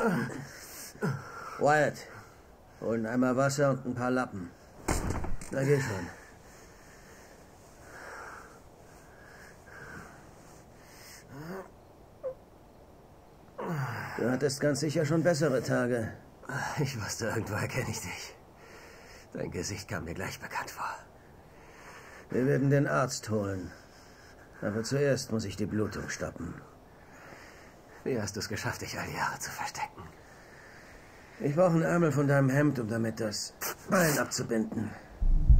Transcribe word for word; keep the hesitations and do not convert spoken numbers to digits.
Wyatt, holen einmal Wasser und ein paar Lappen. Na, geh schon. Du hattest ganz sicher schon bessere Tage. Ich wusste, irgendwo erkenne ich dich. Dein Gesicht kam mir gleich bekannt vor. Wir werden den Arzt holen. Aber zuerst muss ich die Blutung stoppen. Wie hast du es geschafft, dich all die Jahre zu verstecken? Ich brauche einen Ärmel von deinem Hemd, um damit das Bein abzubinden.